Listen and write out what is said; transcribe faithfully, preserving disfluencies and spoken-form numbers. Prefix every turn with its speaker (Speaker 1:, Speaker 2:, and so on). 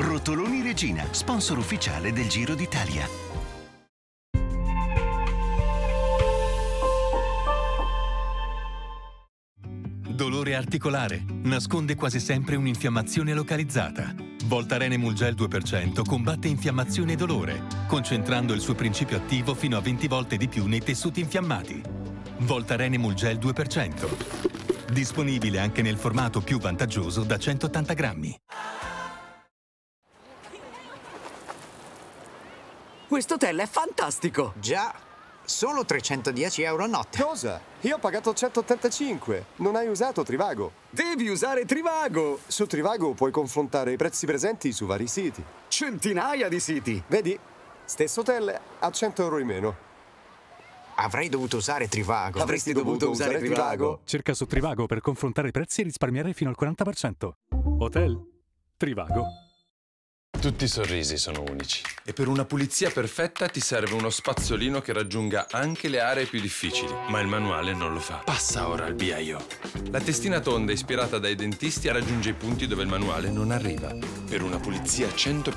Speaker 1: Rotoloni Regina, sponsor ufficiale del Giro d'Italia.
Speaker 2: Dolore articolare. Nasconde quasi sempre un'infiammazione localizzata. Voltaren Emulgel due per cento combatte infiammazione e dolore, concentrando il suo principio attivo fino a venti volte di più nei tessuti infiammati. Voltaren Emulgel due per cento. Disponibile anche nel formato più vantaggioso da centottanta grammi.
Speaker 3: Quest'hotel è fantastico!
Speaker 4: Già, solo trecentodieci euro a notte.
Speaker 5: Cosa? Io ho pagato centottantacinque. Non hai usato Trivago.
Speaker 3: Devi usare Trivago!
Speaker 5: Su Trivago puoi confrontare i prezzi presenti su vari siti.
Speaker 3: Centinaia di siti!
Speaker 5: Vedi? Stesso hotel a cento euro in meno.
Speaker 4: Avrei dovuto usare Trivago.
Speaker 3: Avresti dovuto usare Trivago.
Speaker 6: Cerca su Trivago per confrontare i prezzi e risparmiare fino al quaranta per cento. Hotel Trivago.
Speaker 7: Tutti i sorrisi sono unici. E per una pulizia perfetta ti serve uno spazzolino che raggiunga anche le aree più difficili. Ma il manuale non lo fa. Passa ora al B I O. La testina tonda ispirata dai dentisti raggiunge i punti dove il manuale non arriva. Per una pulizia cento